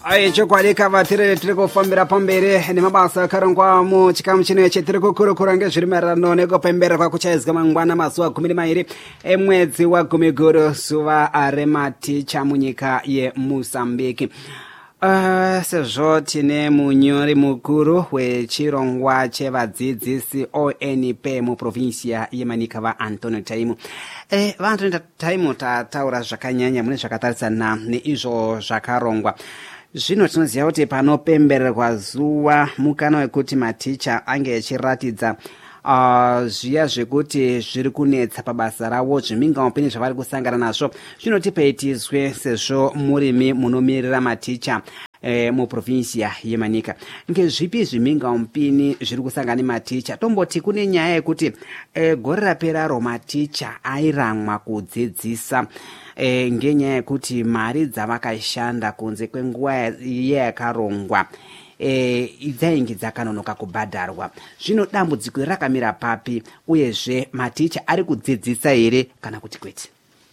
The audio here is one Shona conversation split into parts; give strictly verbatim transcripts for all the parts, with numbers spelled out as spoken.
Ai chokwalika vatiri tiri kufambira pamberi nemabasa akarongwa muchikamu chino chetiri kukurukura ngezviri maererano nekupembererwa kuchaizwa mangwana mazuva gumi nemairi emwedzi wagumi guru zuva rematicha munyika yeMozambique. Uh, sezvo tine munyori mukuru wechirongwa chevadzidzisi O N P muprovinsia yemanika vaAntonio Taimu. Eh, vaAntonio Taimu tataura zvakanyanya mune zvakatarisana neizvo zvakarongwa. Zvino tinoziva kuti panopembererwa zuva mukana wekuti maticha ange achiratidza uh, zviya zvekuti zviri kunetsa pabasa ravo zvimingaupenyu zvavari kusangana nazvo. Zvinotipei tizwe sezvo murimi munomirira maticha E, muprovinsia yemanika ngezvipi zvimingaupenyu zviri kusangana nematicha. Tomboti kune nyaya yekuti e, gore raperaro maticha airamwa kudzidzisa e, ngenyaya yekuti mari dzavakashanda kunze kwenguva iye yakarongwa e, dzainge dzakanonoka kubhadharwa. Zvino dambudziko rakamira papi uyezve maticha ari kudzidzisa here kana kuti kwete?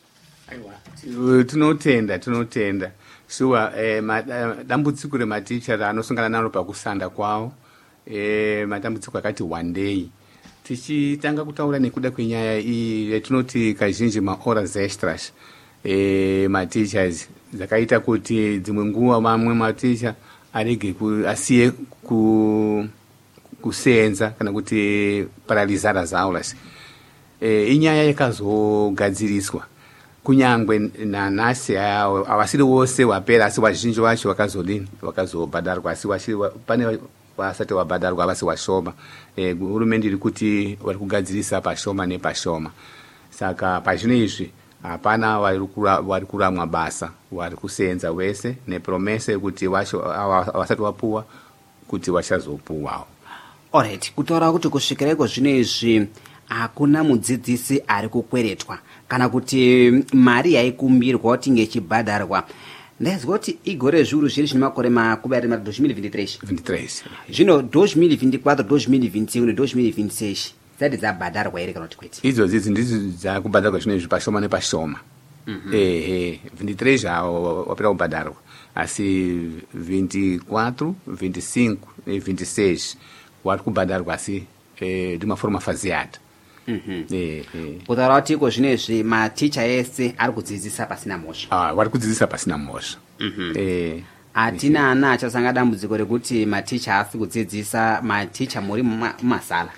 Aiwa, tinotenda tinotenda shuwa eh, dambudziko rematicha ranosangana naro pakusanda kwavo eh, madambudziko akati one day. Tichitanga kutaura nekuda kwenyaya iyi yatinoti kazhinji mahoras extras eh, matichas dzakaita kuti dzimwe nguva mamwe maticha arege ku, asiye ku, kusenza kana kuti paralizar as aulas. Eh, inyaya yakazogadziriswa kunyangwe nanhasi havasiri vose wapera asi vazhinji vacho vakazodini vakazobhadharwa asi pane vasati wabhadharwa havasi washoma. E, hurumende iri kuti vari kugadzirisa pashoma nepashoma. Saka pazvino izvi hapana vari kuramwa basa, vari kusenza wese nepromese yekuti vasati vapuwa kuti vachazopuwawo. Alright, kutaura kuti kusvikira iko zvino izvi hakuna mudzidzisi ari kukweretwa kana kuti mari yaikumbirwa kuti ngechibhadharwa. Ndazwa kuti igore zviuru zviri zvine makore makumi ari mari dois mil e vinte e três. vinte e três. Zvino dois mil e vinte e quatro, dois mil e vinte e cinco ne dois mil e vinte e seis dzati dzabhadharwa here kana kuti kwete? Idzodzi ndidzo dzakubhadharwa zvino izvi pashoma nepashoma. Mm-hmm. Eh, eh, vinte e três wapera kubhadharwa asi vinte e quatro, vinte e cinco e vinte e seis wari kubhadharwa asi eh, de uma forma faseada. Mhm. Eh, eh. Kutaura kuti iko zvinezvi maticha ese ari kudzidzisa pasina mhosva. Ah, vari kudzidzisa pasina mhosva. Mhm. Eh, atina ana achasanga dambudziko rekuti maticha asi kudzidzisa maticha muri mumasala.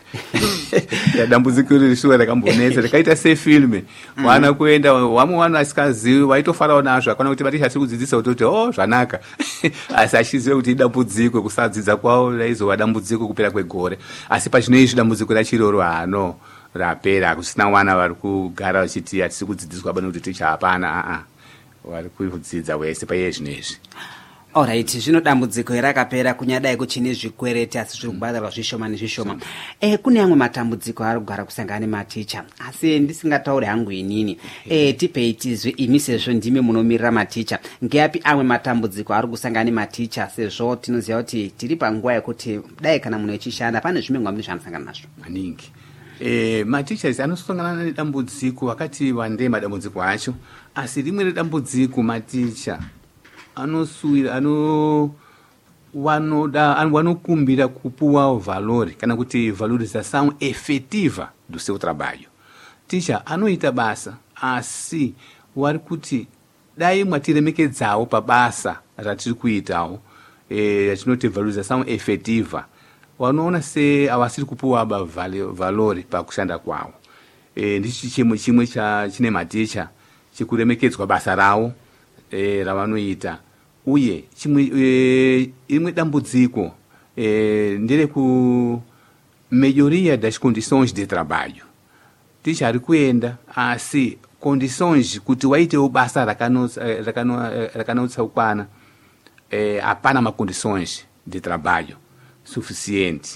Ya dambudziko rishuwa rakambonetsa rakaita sefilme. Wana kuenda wamwe wana asikazivi waitofarawo nazvo akana kuti maticha asi kudzidzisa utoti oh zvanaka. Asi achiziva kuti dambudziko kusadzidza kwawo raizova dambudziko kupera kwegore. Asi pazvino izvi dambudziko rachiroro hano rapera kusina wana vari kugara vachiti hatisi kudzidziswa bano kuti ticha hapana a a vari kudzidza wese paiye zvinezvi. Alright, zvino dambudziko rakapera kunyadai kuchine zvikwereti asi zviri kubhadharwa zvishoma nezvishoma. Eh, kune amwe matambudziko ari kugara kusangana nematicha asi ndisingataure hangu inini. Eh, tipei tizwe imi sezvo ndimi munomirira maticha ngeapi amwe matambudziko ari kusangana nematicha sezvo tinoziva kuti tiri panguva yekuti dai kana munhu echishanda pane zvimwe zvaanosangana nazvo maningi. Eh, matichas anosangana nedambudziko wakati wande madambudziko acho asi rimwe redambudziko maticha anosuira ano wanoda wanokumbira kupuwa valori kana kuti valorização efetiva do seu trabalho. Ticha anoita basa asi wari kuti dai mwatiremekedzawo pabasa ratiri kuitawo eh tinoti valorização efetiva wanoona se havasiri kupuwa ba valori pakushanda kwawo. E, ndichi chimwe chimwe cha chine maticha chikuremekedzwa basa rawo e, ravanoita uye chimwe e, imwe dambudziko e, ndere ku melhoria das condições de trabalho. Ticha ari kuenda asi condições kuti waitewo basa rakanotsa rakanotsa ukwana e, hapana ma condições de trabalho suficiente.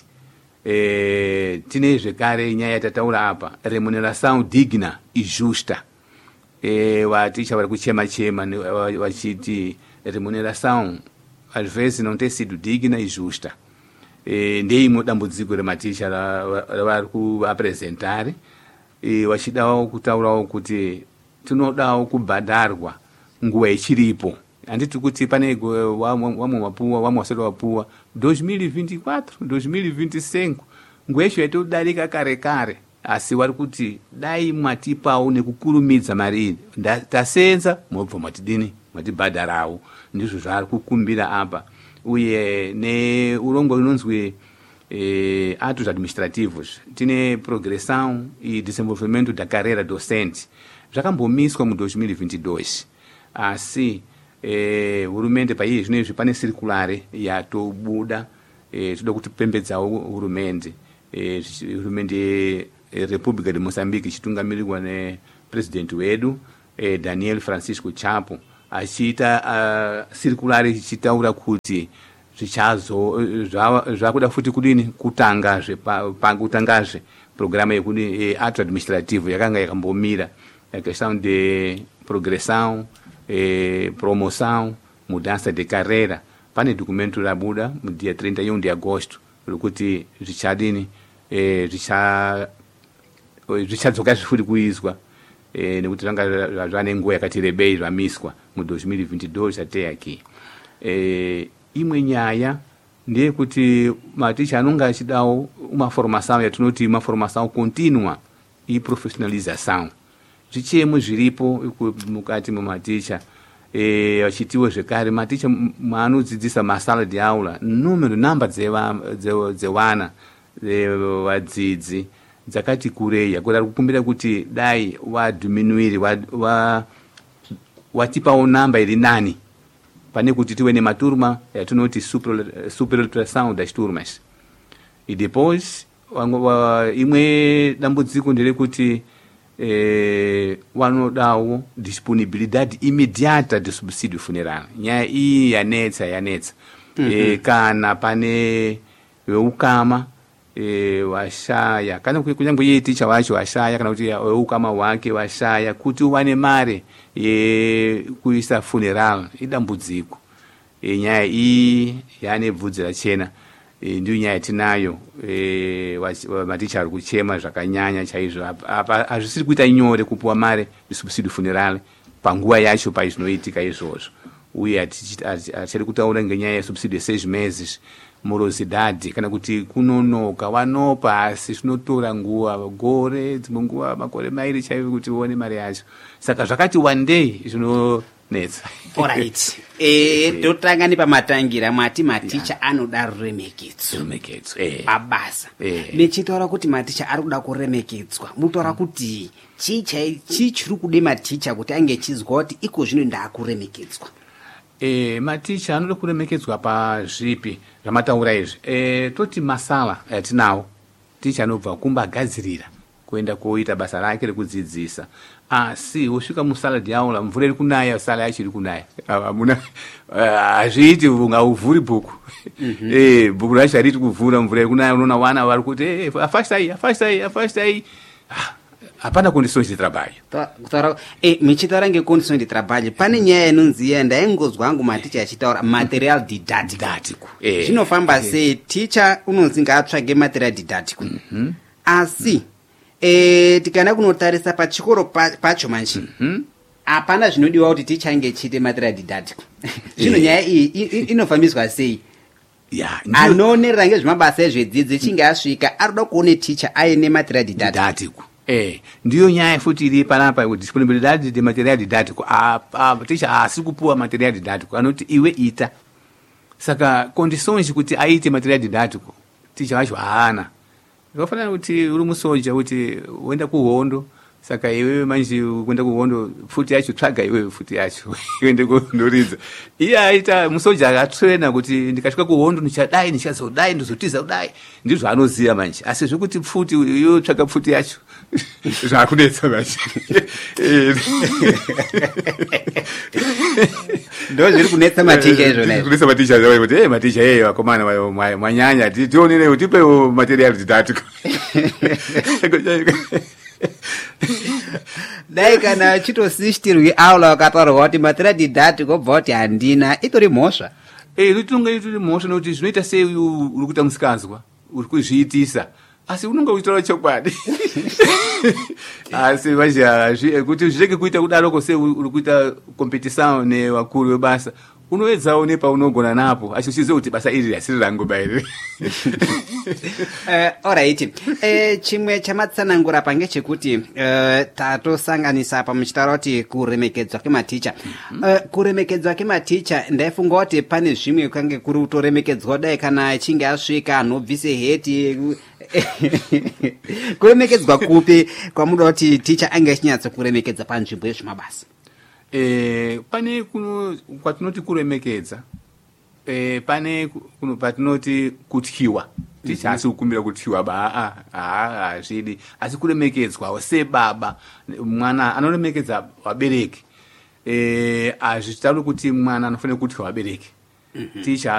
Eh, tine zvekare nyaya yatataura apa remuneração digna e justa. Eh, vaticha vari kuchema chema vachiti remuneração às vezes não tem sido digna e justa. Eh, ndeimwe dambudziko rematicha ravari kuapresentar e vachidawo kutaurawo kuti tinodawo kubhadharwa nguva ichiripo anditi kuti pane wamwe wapuwa wamwe wasati wapuwa dois mil e vinte e quatro dois mil e vinte e cinco ngwesho yatodarika kare kare asi wari kuti dai mwatipawo nekukurumidza mari iyi tasenza mobva mwatidini mwatibhadharawo ndizvo zvaari kukumbira apa uye neurongwa unonzwi eh, atos administrativos tine progressão e desenvolvimento da carreira docente zvakambomiswa mu dois mil e vinte e dois asi eh, hurumende paiye zvinezvi pane circulare yatobuda eh, toda kuti pembedzawo hurumende eh, hurumende República de Moçambique ichitungamirirwa nepresidenti wedu eh, Daniel Francisco Chapo achiita uh, circulare ichitaura kuti zvichazo zvakuda futi kudini kutangazve pakutangazve programa yekudi eh, ato administrativo yakanga yakambomira a questão de progressão eh, promoção mudança de carreira pane documento labuda no dia trinta e um de agosto lokuti zvichadini eh, zvicha zvichadzoka zvifuri kuizwa eh, nekuti zvanga zvane nguva yakati rebei zvamiswa mu dois mil e vinte e dois até aqui eh, imwe nyaya ndeyekuti maticha anonga achidawo uma formação yatinoti uma formação contínua e profissionalização zvichemo zviripo mukati mumaticha eh, achitiwo zvekare maticha maanodzidzisa masala de aula número namba dzewana vadzidzi dzakati kurei yakuda kukumbira kuti dai wadhiminuiri watipawo wa, wa namba iri nani pane kuti tive nematurma yatinoti superlotação das turmas e depois imwe dambudziko nderekuti eh, wanodawo disponibilidade imediata de subsídio funeral nyaya iyi yanetsa yanetsa mm-hmm. eh, kana pane veukama E, washaya kana kunyange iye ticha wacho washaya kana kuti ukama wake washaya kuti uwane mare yekuisa funeral idambudziko e, nyaya iyi yane bvudzi rachena e, ndiyo nyaya tinayo e, maticha ari kuchema zvakanyanya chaizvo apa hazvisiri kuita nyore kupuwa mare subsídio funeral panguva yacho paizvinoitika izvozvo uye achiri kutaura ngenyaya yesubsídio seis meses morosidade kana kuti kunonoka wanopa asi zvinotora nguva gore dzimwe nguva makore mairi chaivo kuti uone mari yacho saka zvakati one day zvinonetsa. Alright. Eh totanga ni pamatangira mwati maticha yeah. Anoda ruremekedzo ruremekedzo eh abasa eh. Mechitaura kuti maticha ari kuda kuremekedzwa mutora kuti chicha chichiri kude maticha kuti ange chizwa kuti iko zvino ndakuremekedzwa. E, maticha anoda kuremekedzwa pazvipi zvamataura izvi e, toti masala atinawo ticha anobva kumbagadzirira kuenda koita basa rake rekudzidzisa asi usvika musala de aula mvura iri kunaya sala yacho iri kunaya amuna hazviiti ungauvhuri bhuku mm-hmm. e, bhuku racho hariti kuvhura mvura iri kunaya unoona wana vari kuti e, afastai afastai afastai hapana condições de trabalho. Kutaura eh michitaura ngecondições de trabalho pane nyaya inonzi yenda ingozwa hangu maticha achitaura material didático. Eh. Zvinofamba sei teacher unonzi ngatsvage material didático. Mhm. Asi eh tikana kunotarisa pachikoro pacho manje. Mhm. Hapana zvinodiwa kuti teacher ange chite material didático. Zvino nyaya iyi inofambiswa sei? Yeah, anonerera ngezvemabasa ezvedzidzo chinge asvika arida kuone teacher aine material didático. Eh, ndiyo nyaya futi iri panapa disponibilidade de material didático a a ticha asi kupuwa material didático anoti iwe ita saka condições kuti aite material didático ticha wacho haana ngofanana kuti uri musoja kuti uenda kuhondo saka iwe manje uenda kuhondo futi yacho tsvaga iwe futi yacho uende kundoridza iye aita musoja akatraina kuti ndikasvika kuhondo ndichadai ndichazodai ndizotiza kudai ndizvo anoziva manje asi zvekuti futi iyo tsvaga futi yacho zvakunetsa manje ndo zviri kunetsa maticha izvona kunetsa maticha izvona kuti eh maticha eh vakomana mwanyanya tionere kuti pe material didático dai kana chitosistirwi aula wakataurwa kuti material didático obva kuti handina itori mhosva eh ritunga itori mhosva nokuti zvinoita sei uri kuita musikazwa uri kuzviitisa asi unonga kuitaura chokwadi asi vazha kuti zvirege kuita kudaroko se uri kuita competition nevakuru vebasa unoedzawo nepaunogona napo asi uchiziva kuti basa iri hasiri rangu bairi. uh, alright uh, chimwe chamatsanangura pa ngechekuti uh, tatosanganisa pa muchitaura kuti kuremekedzwa kwematicha. uh, kuremekedzwa kwematicha ndaifunga kuti pane zvimwe kange kuri kutoremekedzwa dai kana achinge asvika anobvise heti kuremekedzwa kupi kwamuda kuti ticha ange achinyatso kuremekedza panzvimbo yezvemabasa? Eh, pane kuno kwatinoti kuremekedza, eh, pane kuno patinoti kutyiwa. Ticha asi kukumbira kutyiwa ba a a a zvidi asi kuremekedzwa se baba mwana anoremekedza wabereki. Eh, azvitauri kuti mwana anofanira kutyiwa wabereki. Ticha